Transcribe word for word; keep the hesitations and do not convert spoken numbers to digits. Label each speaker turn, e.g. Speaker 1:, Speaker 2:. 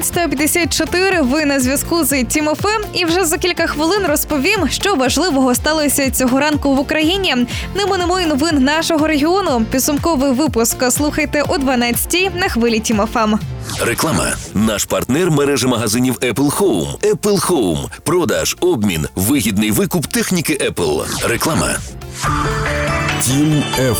Speaker 1: дев'ятнадцята п'ятдесят чотири. Ви на зв'язку з Тім еф ем. І вже за кілька хвилин розповім, що важливого сталося цього ранку в Україні. Не минемо й новин нашого регіону. Підсумковий випуск слухайте о дванадцятій на хвилі Тім еф ем.
Speaker 2: Реклама. Наш партнер – мережа магазинів Apple Home. Apple Home. Продаж, обмін, вигідний викуп техніки Apple. Реклама.
Speaker 3: Тім еф